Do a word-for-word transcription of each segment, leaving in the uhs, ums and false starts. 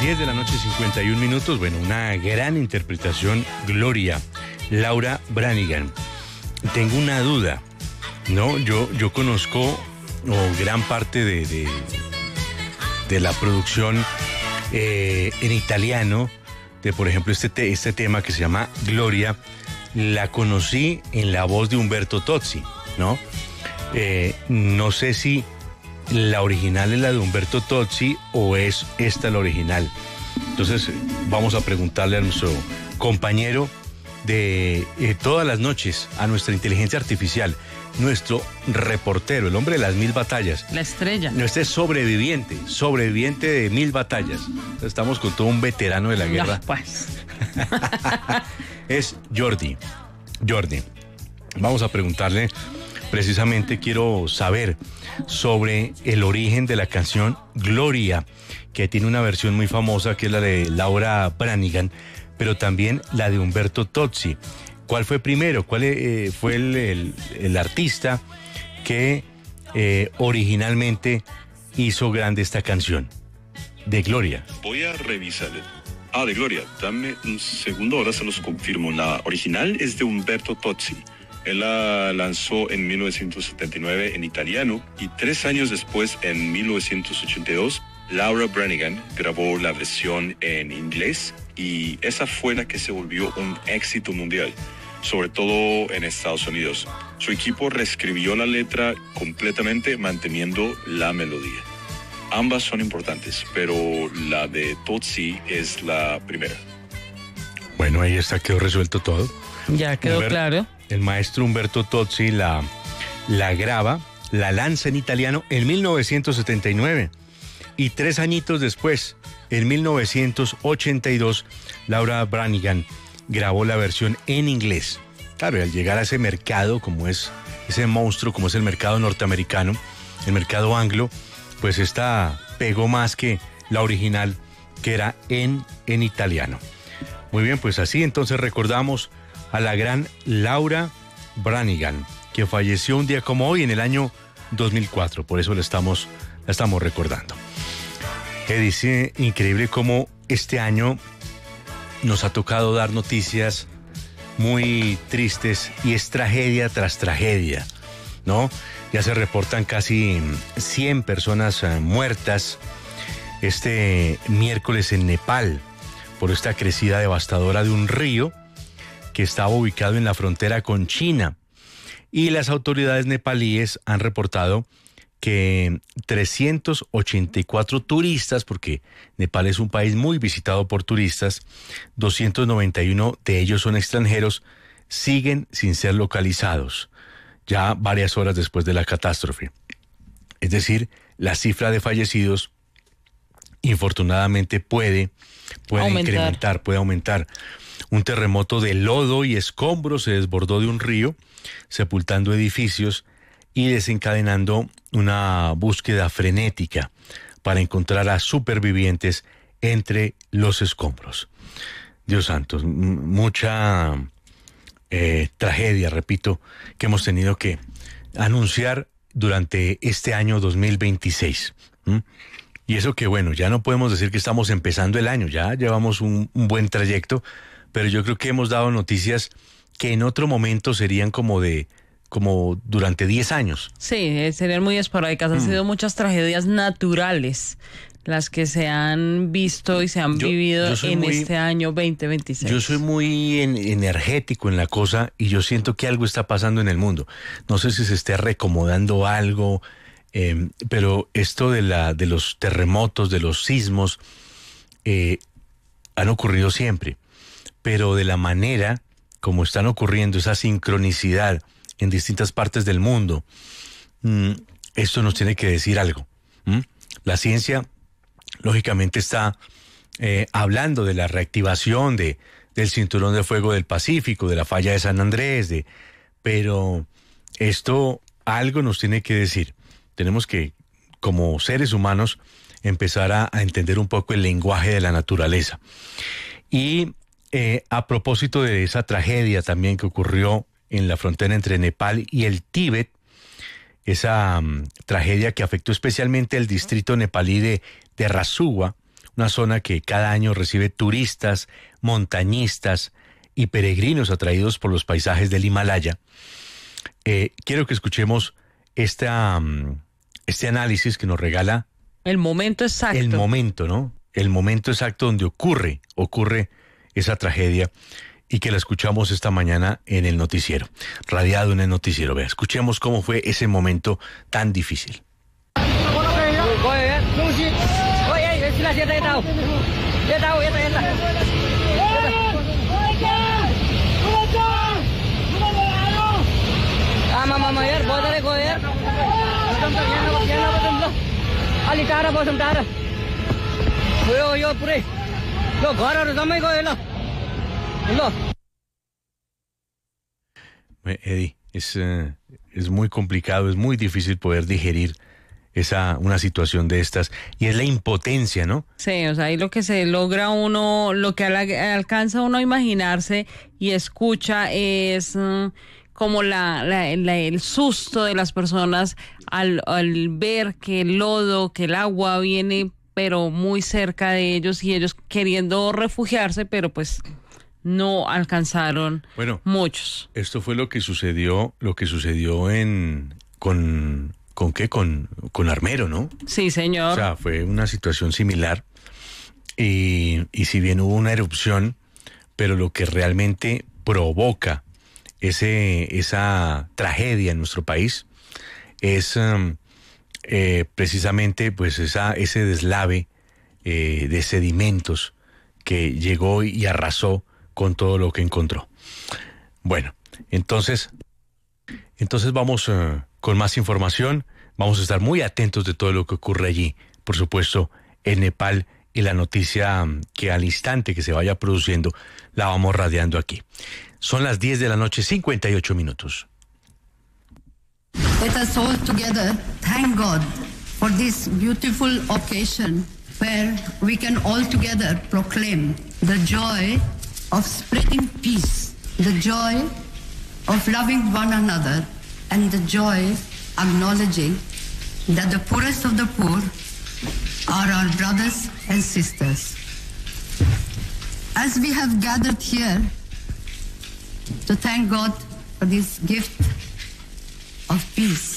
diez de la noche, cincuenta y un minutos. Bueno, una gran interpretación, Gloria, Laura Branigan. Tengo una duda, ¿no? Yo, yo conozco oh, gran parte de, de, de la producción eh, en italiano, de por ejemplo este, te, este tema que se llama Gloria, la conocí en la voz de Umberto Tozzi, ¿no? Eh, no sé si la original es la de Umberto Tozzi o es esta la original. Entonces vamos a preguntarle a nuestro compañero de eh, todas las noches, a nuestra inteligencia artificial, nuestro reportero, el hombre de las mil batallas. La estrella. Nuestro sobreviviente, sobreviviente de mil batallas. Estamos con todo un veterano de la guerra. No, pues. Es Jordi. Jordi. Vamos a preguntarle, precisamente quiero saber sobre el origen de la canción Gloria, que tiene una versión muy famosa que es la de Laura Branigan, pero también la de Umberto Tozzi. ¿Cuál fue primero? ¿Cuál eh, fue el, el, el artista que eh, originalmente hizo grande esta canción de Gloria? Voy a revisar. Ah, de Gloria. Dame un segundo, ahora se los confirmo. La original es de Umberto Tozzi. Él la lanzó en mil novecientos setenta y nueve en italiano y tres años después, en mil novecientos ochenta y dos, Laura Branigan grabó la versión en inglés y esa fue la que se volvió un éxito mundial, sobre todo en Estados Unidos. Su equipo reescribió la letra completamente manteniendo la melodía. Ambas son importantes, pero la de Tozzi es la primera. Bueno, ahí está, quedó resuelto todo. Ya quedó Humber- claro. El maestro Umberto Tozzi la, la graba, la lanza en italiano en mil novecientos setenta y nueve. Y tres añitos después, en mil novecientos ochenta y dos, Laura Branigan grabó la versión en inglés. Claro, y al llegar a ese mercado, como es ese monstruo, como es el mercado norteamericano, el mercado anglo, pues esta pegó más que la original, que era en, en italiano. Muy bien, pues así entonces recordamos a la gran Laura Branigan, que falleció un día como hoy en el año dos mil cuatro, por eso la estamos, la estamos recordando. Que dice, increíble cómo este año nos ha tocado dar noticias muy tristes y es tragedia tras tragedia, ¿no? Ya se reportan casi cien personas uh, muertas este miércoles en Nepal por esta crecida devastadora de un río que estaba ubicado en la frontera con China. Y las autoridades nepalíes han reportado que trescientos ochenta y cuatro turistas, porque Nepal es un país muy visitado por turistas, doscientos noventa y uno de ellos son extranjeros, siguen sin ser localizados, ya varias horas después de la catástrofe. Es decir, la cifra de fallecidos, infortunadamente, puede, puede Aumentar. incrementar, puede aumentar. Un terremoto de lodo y escombros se desbordó de un río, sepultando edificios y desencadenando una búsqueda frenética para encontrar a supervivientes entre los escombros. Dios santo, m- mucha eh, tragedia, repito, que hemos tenido que anunciar durante este año dos mil veintiséis. ¿Mm? Y eso que, bueno, ya no podemos decir que estamos empezando el año, ya llevamos un, un buen trayecto, pero yo creo que hemos dado noticias que en otro momento serían como de, como durante diez años. Sí, eh, serían muy esporádicas. Han Mm. sido muchas tragedias naturales las que se han visto y se han Yo- vivido yo soy en muy- este año veinte veintiséis. Yo soy muy en- energético en la cosa y yo siento que algo está pasando en el mundo. No sé si se esté recomodando algo, eh, pero esto de, la, de los terremotos, de los sismos, eh, han ocurrido siempre. Pero de la manera como están ocurriendo, esa sincronicidad en distintas partes del mundo, mmm, esto nos tiene que decir algo. ¿Mm? La ciencia, lógicamente, está eh, hablando de la reactivación de, del cinturón de fuego del Pacífico, de la falla de San Andrés, de, pero esto algo nos tiene que decir. Tenemos que, como seres humanos, empezar a, a entender un poco el lenguaje de la naturaleza. Y eh, a propósito de esa tragedia también que ocurrió en la frontera entre Nepal y el Tíbet, esa um, tragedia que afectó especialmente el distrito nepalí de, de Rasuwa, una zona que cada año recibe turistas, montañistas y peregrinos atraídos por los paisajes del Himalaya. Eh, quiero que escuchemos esta, um, este análisis que nos regala el momento exacto. El momento, ¿no? El momento exacto donde ocurre, ocurre esa tragedia y que la escuchamos esta mañana en el noticiero, radiado en el noticiero. Vea, escuchemos cómo fue ese momento tan difícil. Eddie, es, uh, es muy complicado, es muy difícil poder digerir esa una situación de estas, y es la impotencia, ¿no? Sí, o sea, ahí lo que se logra uno, lo que al- alcanza uno a imaginarse y escucha es mm, como la, la- la- el susto de las personas al, al ver que el lodo, que el agua viene pero muy cerca de ellos y ellos queriendo refugiarse, pero pues no alcanzaron Bueno, muchos. esto fue lo que sucedió, lo que sucedió en con ¿con qué? Con, con Armero, ¿no? Sí, señor. O sea, fue una situación similar. Y, y si bien hubo una erupción, pero lo que realmente provoca ese, esa tragedia en nuestro país es um, eh, precisamente pues esa, ese deslave eh, de sedimentos que llegó y arrasó con todo lo que encontró. Bueno, entonces, entonces vamos uh, con más información. Vamos a estar muy atentos de todo lo que ocurre allí, por supuesto, en Nepal, y la noticia um, que al instante que se vaya produciendo la vamos radiando aquí. Son las diez de la noche, cincuenta y ocho minutos. Let us all together thank God for this beautiful occasion where we can all together proclaim the joy of spreading peace, the joy of loving one another, and the joy acknowledging that the poorest of the poor are our brothers and sisters. As we have gathered here to thank God for this gift of peace.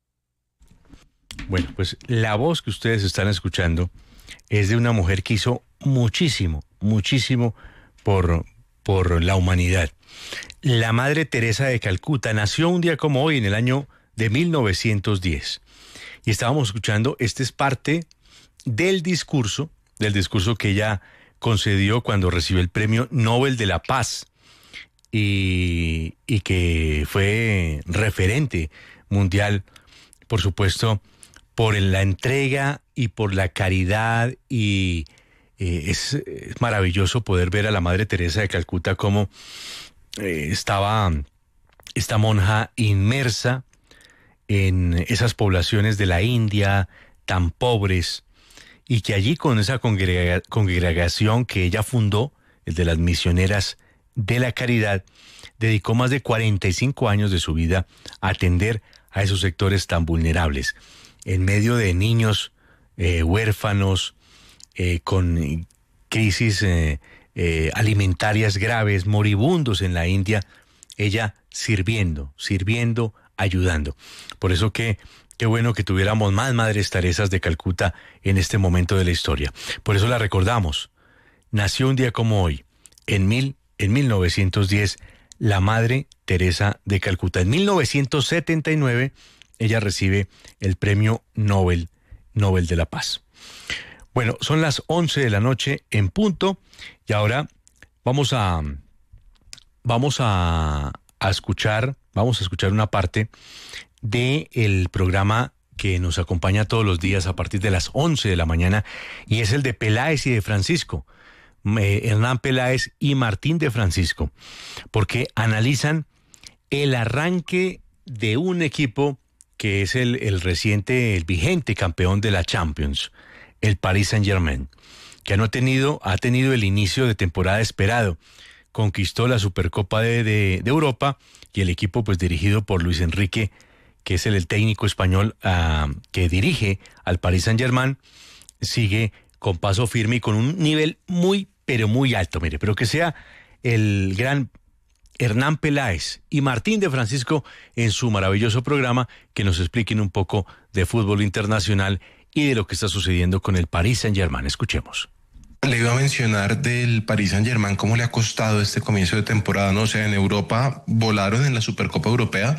Bueno, pues la voz que ustedes están escuchando es de una mujer que hizo muchísimo, muchísimo por, por la humanidad. La Madre Teresa de Calcuta nació un día como hoy, en el año de mil novecientos diez. Y estábamos escuchando, este es parte del discurso, del discurso que ella concedió cuando recibió el Premio Nobel de la Paz, y, y que fue referente mundial, por supuesto, por la entrega y por la caridad, y eh, es, es maravilloso poder ver a la Madre Teresa de Calcuta como eh, estaba esta monja inmersa en esas poblaciones de la India tan pobres, y que allí con esa congrega- congregación que ella fundó, el de las Misioneras de la Caridad, dedicó más de cuarenta y cinco años de su vida a atender a esos sectores tan vulnerables, en medio de niños eh, huérfanos, eh, con crisis eh, eh, alimentarias graves, moribundos en la India, ella sirviendo, sirviendo, ayudando. Por eso que qué bueno que tuviéramos más Madres Teresas de Calcuta en este momento de la historia. Por eso la recordamos. Nació un día como hoy, en mil En mil novecientos diez, la Madre Teresa de Calcuta. En mil novecientos setenta y nueve, ella recibe el Premio Nobel, Nobel de la Paz. Bueno, son las once de la noche en punto, y ahora vamos a, vamos a, a escuchar, vamos a escuchar una parte del programa que nos acompaña todos los días a partir de las once de la mañana, y es el de Peláez y de Francisco. Hernán Peláez y Martín de Francisco, porque analizan el arranque de un equipo que es el, el reciente, el vigente campeón de la Champions, el Paris Saint-Germain, que no ha tenido, ha tenido el inicio de temporada esperado. Conquistó la Supercopa de, de, de Europa, y el equipo pues dirigido por Luis Enrique, que es el, el técnico español uh, que dirige al Paris Saint-Germain, sigue con paso firme y con un nivel muy, pero muy alto, mire, pero que sea el gran Hernán Peláez y Martín de Francisco en su maravilloso programa que nos expliquen un poco de fútbol internacional y de lo que está sucediendo con el Paris Saint-Germain. Escuchemos. Le iba a mencionar del Paris Saint-Germain cómo le ha costado este comienzo de temporada, ¿no? O sea, en Europa volaron en la Supercopa Europea,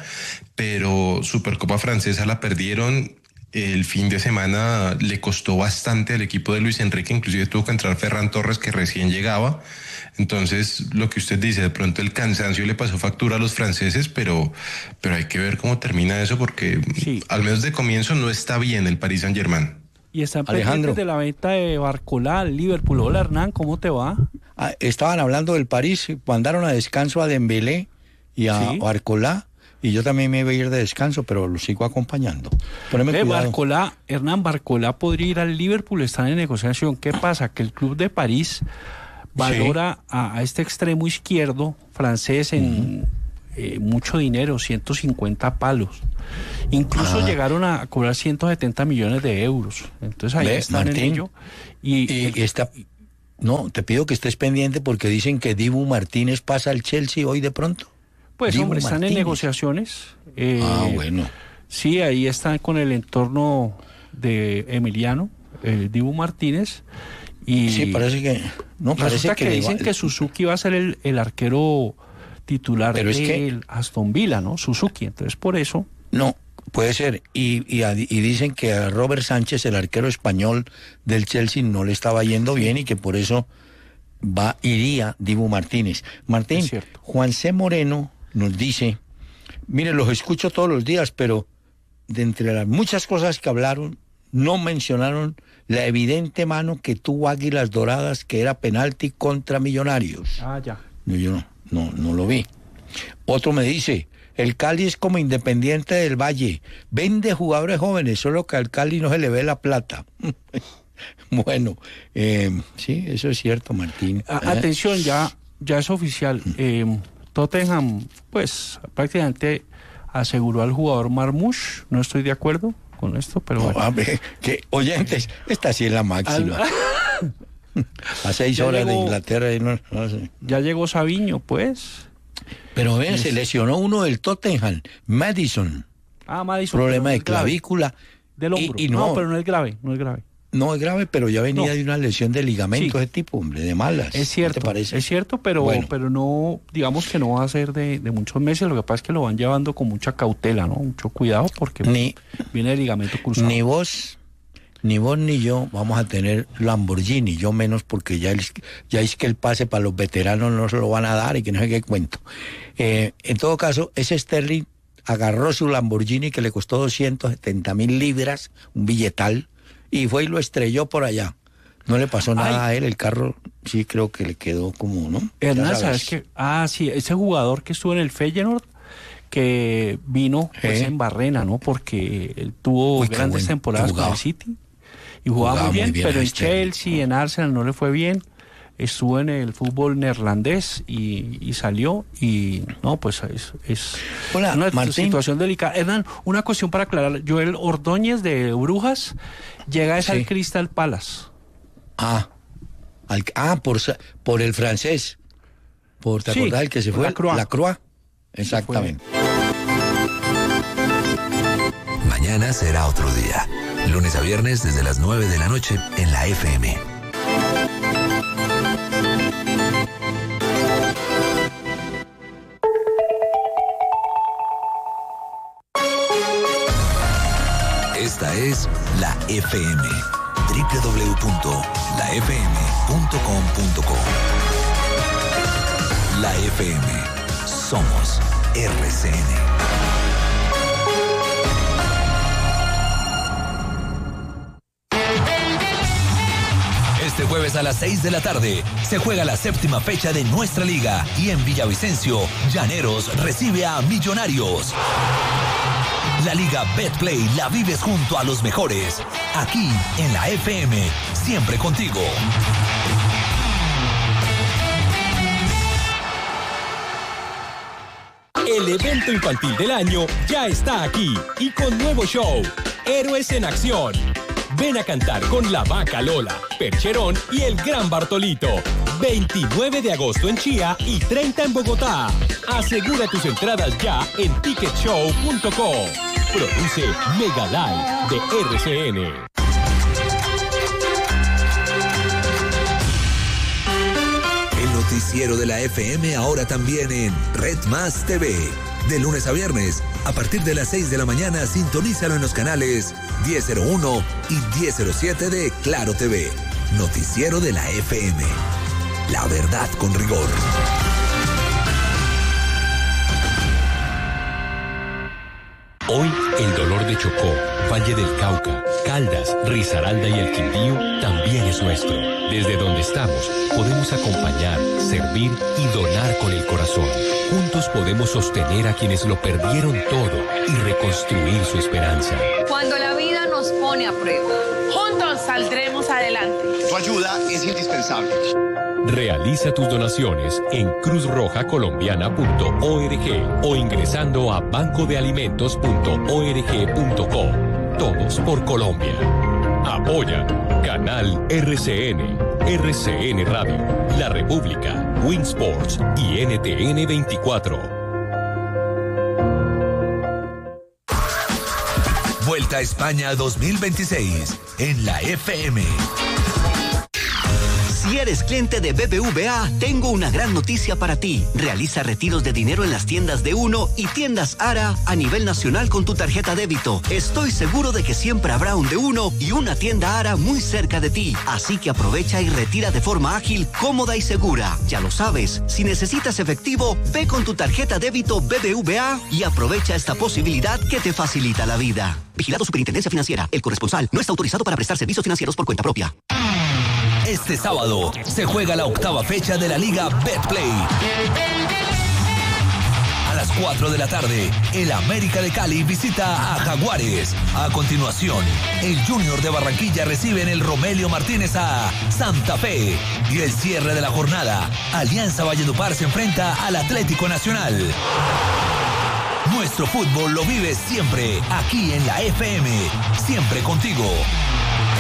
pero Supercopa Francesa la perdieron. El fin de semana le costó bastante al equipo de Luis Enrique, inclusive tuvo que entrar Ferran Torres, que recién llegaba. Entonces, lo que usted dice, de pronto el cansancio le pasó factura a los franceses, pero, pero hay que ver cómo termina eso, porque sí, al menos de comienzo no está bien el Paris Saint-Germain. Y están pendientes de la venta de Barcola al Liverpool. Hola, Hernán, ¿cómo te va? Ah, estaban hablando del París, mandaron a descanso a Dembélé y a ¿sí? Barcola, y yo también me iba a ir de descanso, pero lo sigo acompañando. Eh, Barcola, Hernán, Barcola podría ir al Liverpool, están en negociación. ¿Qué pasa? Que el club de París valora sí. a, a este extremo izquierdo francés en uh-huh. eh, mucho dinero, ciento cincuenta palos. Incluso ah. llegaron a cobrar ciento setenta millones de euros. Entonces ahí Ve, están Martín, en ello. Y, y, y está, no, te pido que estés pendiente porque dicen que Dibu Martínez pasa al Chelsea hoy de pronto. Pues Dibu hombre, están Martínez. en negociaciones. Eh, ah, bueno. Sí, ahí están con el entorno de Emiliano, eh, Dibu Martínez. Y sí, parece que... No, parece que, que dicen va... que Suzuki va a ser el, el arquero titular del es que... Aston Villa, ¿no? Suzuki, entonces por eso... No, puede ser. Y, y, y dicen que a Robert Sánchez, el arquero español del Chelsea, no le estaba yendo bien y que por eso va iría Dibu Martínez. Martín, Juan C. Moreno nos dice, mire, los escucho todos los días, pero de entre las muchas cosas que hablaron, no mencionaron la evidente mano que tuvo Águilas Doradas, que era penalti contra Millonarios. Ah, ya. No, yo no, no, no lo vi. Otro me dice... El Cali es como Independiente del Valle. Vende jugadores jóvenes, solo que al Cali no se le ve la plata. Bueno, eh, sí, eso es cierto, Martín. A- ¿Eh? Atención, ya, ya es oficial. Eh, Tottenham, pues, prácticamente aseguró al jugador Marmoush. No estoy de acuerdo con esto, pero no, bueno. A ver, que, oyentes, esta sí es la máxima. Al... A seis ya horas llegó, de Inglaterra. Y no, no sé. Ya llegó Sabiño, pues... Pero ven, se lesionó uno del Tottenham, Madison. Ah, Madison. Problema de clavícula. Del hombro. Y, y no, no, pero no es grave, no es grave. No es grave, pero ya venía no. de una lesión de ligamento sí. de tipo, hombre, de malas. Es cierto, ¿no te parece? es cierto, pero, bueno. pero no, digamos que no va a ser de, de muchos meses. Lo que pasa es que lo van llevando con mucha cautela, ¿no? Mucho cuidado porque ni, viene el ligamento cruzado. Ni vos... Ni vos ni yo vamos a tener Lamborghini, yo menos porque ya, el, ya es que el pase para los veteranos no se lo van a dar y que no sé qué cuento. Eh, en todo caso, ese Sterling agarró su Lamborghini que le costó doscientas setenta mil libras, un billetal, y fue y lo estrelló por allá. No le pasó nada Ay. a él, el carro sí creo que le quedó como, ¿no? Hernán, ¿sabes qué? Ah, sí, ese jugador que estuvo en el Feyenoord, que vino pues, ¿Eh? en Barrena, ¿no? Porque él tuvo Uy, grandes bueno. temporadas con el City. Y jugaba, jugaba muy bien, bien pero en Chelsea, en Arsenal no le fue bien. Estuvo en el fútbol neerlandés y, y salió y no, pues es, es Hola, una Martín. situación delicada. Hernán, una cuestión para aclarar. Joel Ordóñez de Brujas llega sí. al Crystal Palace. Ah, al, ah por, por el francés. Por, ¿Te sí, acordás el que se fue? La Croix. La Croix. Exactamente. Mañana será otro día. Lunes a viernes desde las nueve de la noche en la F M. Esta es la F M. doble u doble u doble u punto la f m punto com punto co. La F M. Somos R C N. Este jueves a las seis de la tarde se juega la séptima fecha de nuestra liga y en Villavicencio, Llaneros recibe a Millonarios. La Liga Betplay la vives junto a los mejores. Aquí en la F M, siempre contigo. El evento infantil del año ya está aquí y con nuevo show, Héroes en Acción. Ven a cantar con La Vaca Lola, Percherón y el Gran Bartolito. veintinueve de agosto en Chía y treinta en Bogotá. Asegura tus entradas ya en ticket show punto com. Produce Mega Live de R C N. El noticiero de la F M ahora también en Red Más T V. De lunes a viernes, a partir de las seis de la mañana, sintonízalo en los canales diez cero uno y diez cero siete de Claro T V. Noticiero de la F M. La verdad con rigor. Hoy, el dolor de Chocó, Valle del Cauca, Caldas, Risaralda y el Quindío también es nuestro. Desde donde estamos, podemos acompañar, servir y donar con el corazón. Juntos podemos sostener a quienes lo perdieron todo y reconstruir su esperanza. Cuando la vida nos pone a prueba, juntos saldremos adelante. Tu ayuda es indispensable. Realiza tus donaciones en cruz roja colombiana punto org o ingresando a banco de alimentos punto org punto co. Todos por Colombia. Apoya Canal R C N, R C N Radio, La República, Winsports y N T N veinticuatro. Vuelta a España dos mil veintiséis en la F M. Si eres cliente de B B V A, tengo una gran noticia para ti. Realiza retiros de dinero en las tiendas de Uno y tiendas Ara a nivel nacional con tu tarjeta débito. Estoy seguro de que siempre habrá un de Uno y una tienda Ara muy cerca de ti. Así que aprovecha y retira de forma ágil, cómoda y segura. Ya lo sabes, si necesitas efectivo, ve con tu tarjeta débito B B V A y aprovecha esta posibilidad que te facilita la vida. Vigilado Superintendencia Financiera. El corresponsal no está autorizado para prestar servicios financieros por cuenta propia. Este sábado se juega la octava fecha de la Liga Betplay. A las cuatro de la tarde, el América de Cali visita a Jaguares. A continuación, el Junior de Barranquilla recibe en el Romelio Martínez a Santa Fe. Y el cierre de la jornada, Alianza Valledupar se enfrenta al Atlético Nacional. Nuestro fútbol lo vives siempre, aquí en la F M. Siempre contigo.